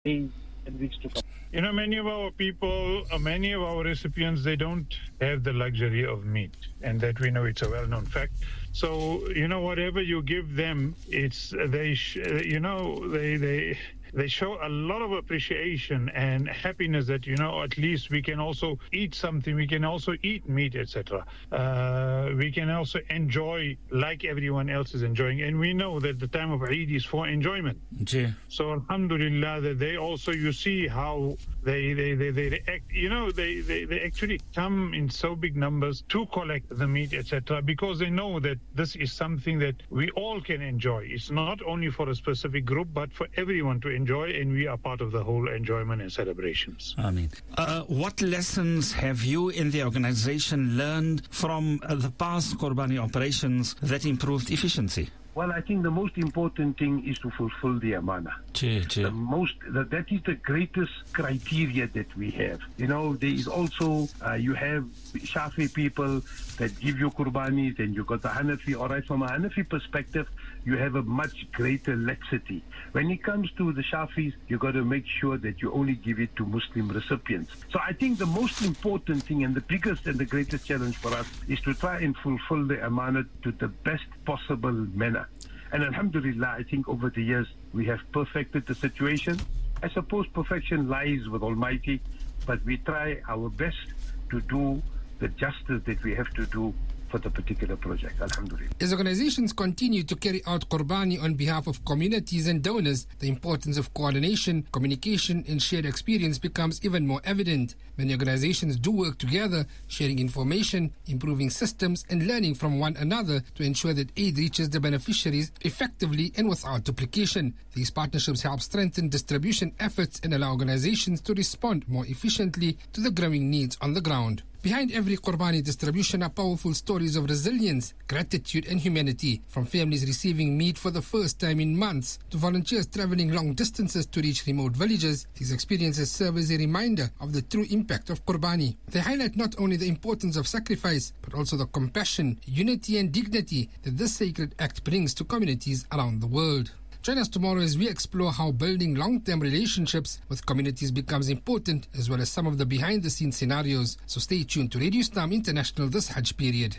days and weeks to come. You know, many of our people, many of our recipients, they don't have the luxury of meat, and that we know it's a well-known fact. So, you know, whatever you give them, it's they show a lot of appreciation and happiness that, you know, at least we can also eat something, we can also eat meat, etc. We can also enjoy like everyone else is enjoying. And we know that the time of Eid is for enjoyment. Yeah. So alhamdulillah, that they also, you see how they react. You know, they actually come in so big numbers to collect the meat, etc., because they know that this is something that we all can enjoy. It's not only for a specific group, but for everyone to enjoy, and we are part of the whole enjoyment and celebrations. Ameen. What lessons have you in the organization learned from the past Qurbani operations that improved efficiency? Well, I think the most important thing is to fulfill the amana. That is the greatest criteria that we have. You know, there is also, you have Shafi people that give you Qurbani, then you got the Hanafi. All right, from a Hanafi perspective, you have a much greater laxity. When it comes to the Shafis, you got to make sure that you only give it to Muslim recipients. So I think the most important thing and the biggest and the greatest challenge for us is to try and fulfill the amana to the best possible manner. And alhamdulillah, I think over the years we have perfected the situation. I suppose perfection lies with Almighty, but we try our best to do the justice that we have to do for the particular project, alhamdulillah. As organizations continue to carry out Qurbani on behalf of communities and donors, the importance of coordination, communication, and shared experience becomes even more evident. Many organizations do work together, sharing information, improving systems, and learning from one another to ensure that aid reaches the beneficiaries effectively and without duplication. These partnerships help strengthen distribution efforts and allow organizations to respond more efficiently to the growing needs on the ground. Behind every Qurbani distribution are powerful stories of resilience, gratitude and humanity, from families receiving meat for the first time in months to volunteers traveling long distances to reach remote villages. These experiences serve as a reminder of the true impact of Qurbani. They highlight not only the importance of sacrifice, but also the compassion, unity and dignity that this sacred act brings to communities around the world. Join us tomorrow as we explore how building long-term relationships with communities becomes important, as well as some of the behind-the-scenes scenarios. So stay tuned to Radio Islam International this Hajj period.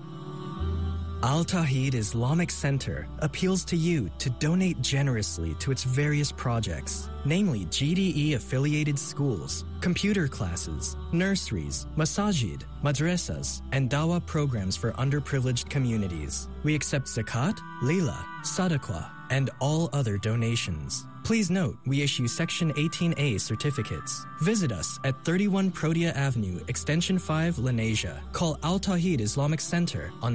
Al Tawheed Islamic Center appeals to you to donate generously to its various projects, namely GDE-affiliated schools, computer classes, nurseries, masajid, madrasas, and dawah programs for underprivileged communities. We accept zakat, lila, sadaqah, and all other donations. Please note, we issue Section 18A certificates. Visit us at 31 Protea Avenue, Extension 5, Lenasia. Call Al Tawheed Islamic Center on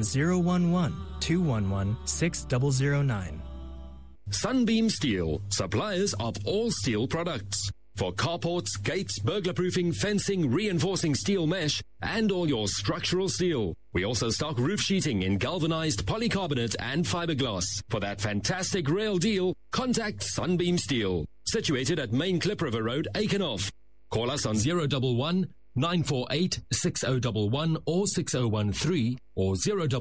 011-211-6009. Sunbeam Steel, suppliers of all steel products. For carports, gates, burglar-proofing, fencing, reinforcing steel mesh, and all your structural steel. We also stock roof sheeting in galvanized polycarbonate and fiberglass. For that fantastic rail deal, contact Sunbeam Steel. Situated at Main Klip River Road, Aikenhof. Call us on 011-948-6011 or 6013 or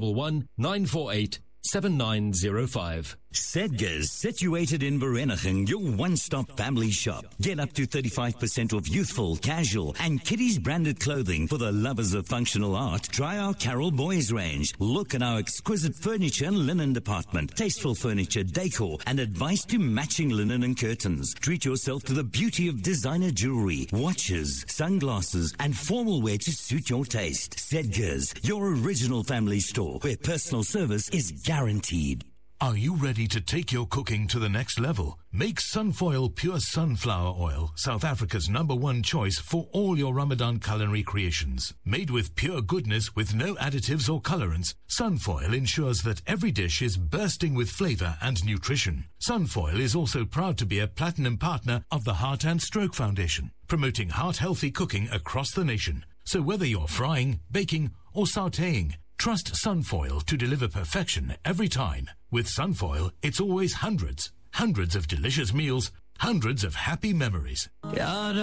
011-948-7905. Sedgars, situated in Vereeniging, your one-stop family shop. Get up to 35% off youthful, casual, and kiddies branded clothing for the lovers of functional art. Try our Carol Boys range. Look at our exquisite furniture and linen department. Tasteful furniture, decor, and advice to matching linen and curtains. Treat yourself to the beauty of designer jewelry, watches, sunglasses, and formal wear to suit your taste. Sedgars, your original family store where personal service is guaranteed. Are you ready to take your cooking to the next level? Make Sunfoil Pure Sunflower Oil South Africa's #1 choice for all your Ramadan culinary creations. Made with pure goodness with no additives or colorants, Sunfoil ensures that every dish is bursting with flavor and nutrition. Sunfoil is also proud to be a platinum partner of the Heart and Stroke Foundation, promoting heart-healthy cooking across the nation. So whether you're frying, baking, or sautéing, trust Sunfoil to deliver perfection every time. With Sunfoil, it's always hundreds of delicious meals, hundreds of happy memories.